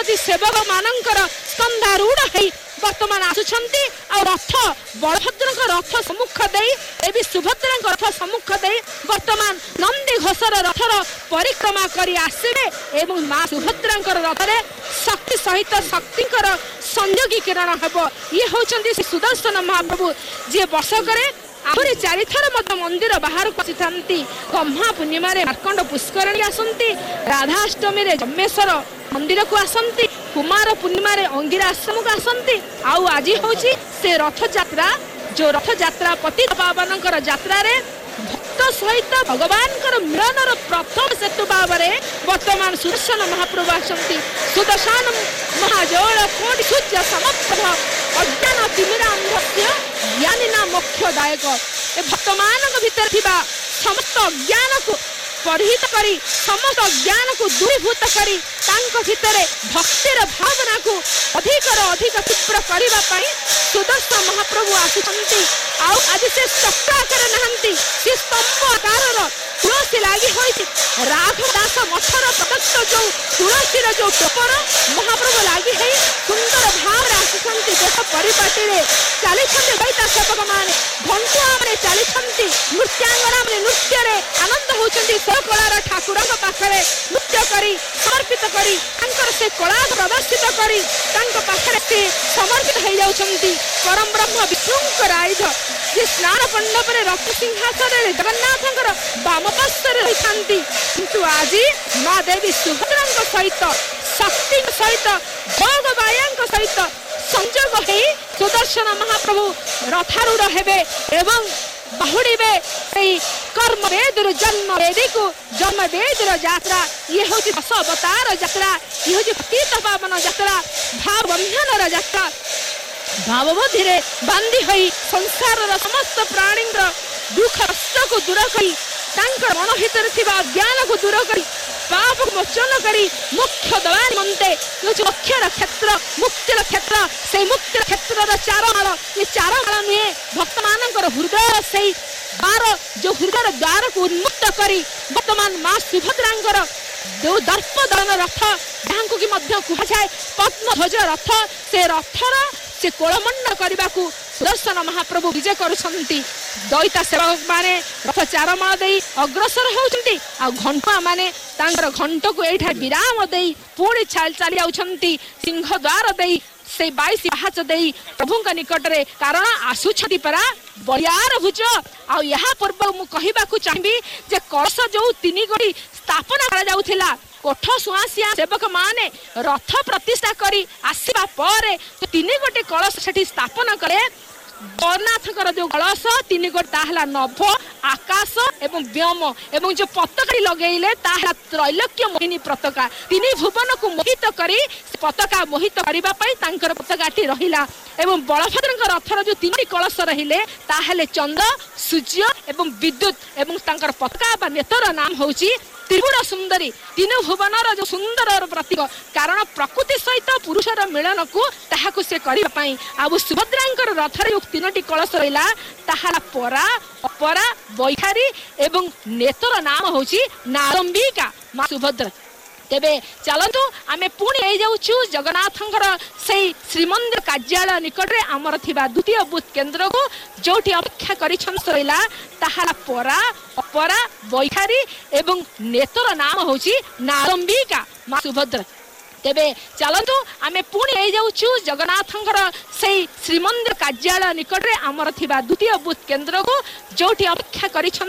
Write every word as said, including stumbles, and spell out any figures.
श्रीमती सेवक मानकर स्कंधारूढ़ है वर्तमान आसुछंती आ रथ बलभद्र रथ सम्मुख दे देवी सुभद्रा रथ सम्मुख दे वर्तमान नंदी घोषर रथर परिक्रमा करी आसबे एवं माँ सुभद्रा रथरे शक्ति सहित शक्तिकर संयोगीकरण हेब। ये होचंती सुदर्शन महाप्रभु जी वर्षकर आहरी चारि थर मंदिर बाहर को आसी गम्हा पूर्णिमा मार्कंड पुष्करणी आसती राधाष्टमी जम्मेश्वर मंदिर को आसती कुमार पूर्णिमा अंगिरा आश्रम को आसती आउ आज हूँ से रथ यात्रा जो रथ यात्रा पतित पावन यात्रा भक्त सहित भगवान मिलनर प्रथम सेतु भाव में वर्तमान सुदर्शन महाप्रभु आसती सुदर्शन महाजोड़ कोटि सूर्य समप्रभ अज्ञान तिमिरांध्य ज्ञानीना मोक्षदायक ए भक्तमान भीतर थिबा समस्त ज्ञान को परिहित करी समस्त ज्ञान को दूरीभूत करी तांको भितरे भक्तिर भावना को अधिक अधिक तीव्र करबा पई सुदर्शन महाप्रभु आसुछंती आउ आज से चक्राकार नहंती से स्तंभ आकार तुलसी लागी होई राघव दास मठर प्रदत्त जो तुलसीर जो टोपर महाप्रभु लागी है सुंदर भाव आसुछंती देश परिपाटी रे चाली छंती बैता सेवक माने घंटा माने चाली छंती नृत्यांगना माने नृत्य रे आनंद होचंती कलार ठाकुर पाखे नृत्य करी समर्पित करी से कला प्रदर्शित करी पाखे से समर्पित हो जाउछंती परम ब्रह्म विष्णु आयुध जे स्नान मंडप में रक्त सिंहासन जगन्नाथ बाम पार्श्वर रही किंतु आज माँ देवी सुभद्रा सहित शक्ति सहित भोगबाया सहित संजोग हो सुदर्शन महाप्रभु रथारूढ़ हेबे एवं बाहुड़े कर्म वेदर जन्म वेदी को जन्म वेदर यात्रा ये हूँ दस अवतार यात्रा ये हूँ पतित पावन यात्रा भाव बंधन यात्रा भावबुद्धि बांधी हुई संसार समस्त प्राणी दुख कष्ट को दूर कर मन भर ज्ञान को दूर कर पाप को मोचन करी मुख्य दवा निमंते मोक्षर क्षेत्र मुक्तिर क्षेत्र से मुक्तिर क्षेत्र चार माल ये चार माल नुहे भक्त मान हृदय से बार जो हृदय द्वार को उन्मुक्त करी वर्तमान माँ सुभद्रा जो दर्प दलन रथ जहाँ की कहुए पद्म ध्वज रथ से रथर से कोलमंड करने को सुदर्शन महाप्रभु विजय करुछंती दैता सेवक माने रथ चार माल दे अग्रसर होउछंती आ घंटा माने तांकर घंट को एठा विराम दे पुणी चाल चली आउछंती सिंह द्वार दे से बाईस पाहाच दे प्रभु निकट रे कारण आसुछंती परा बलियार भुज आ यहा पूर्व मु कहिबा को चाहिबी जे कलश जो तीन गोटी स्थापना करा जाउथिला कोठ सुआसिया सेवक माने रथ प्रतिष्ठा करी आसीबा परे तो तीन गोटे कलश सेठी स्थापना करे जगन्नाथ जो कलश तीन गोटे ताहला नभ आकाश एवं व्योम एवं जो पताका लगेले ताहला त्रैलोक्य मोहिनी पताका तीन भुवन को मोहित करी पताका मोहित करबा पई तांकर पताकाटी रहिला एवं बलभद्र रथर जो तीन कलश रहिले ताहले चंद सूर्य एवं विद्युत एवं तांकर पताका बा नेतर नाम होची त्रिगुण सुंदरी तीन भुवनर जो सुंदर प्रतीक कारण प्रकृति सहित पुरुषर मिलन को ताहाकु से करिबा पई आबु सुभद्रांकर रथर जो तीनोटी कलश रहिला ताहाला परा अपरा बैखारी एवं नेतर नाम होची नारंबिका मां सुभद्रा तेबे चलतु आमे पुणी आई जाउछु जगन्नाथंकर से श्रीमंदिर कार्यालय निकट रे आमर थिबा द्वितीय बुथ केंद्र को जोठी अपेक्षा करिछन सइला ताहाला परा अपरा बैखारी एवं नेतर नाम होची नारंबिका मां सुभद्रा तेबे चलतु आमे पुणी आई जाउछु जगन्नाथंकर से श्रीमंदिर कार्यालय निकट रे आमर थिबा द्वितीय बुथ केंद्र को जोठी अपेक्षा करिछन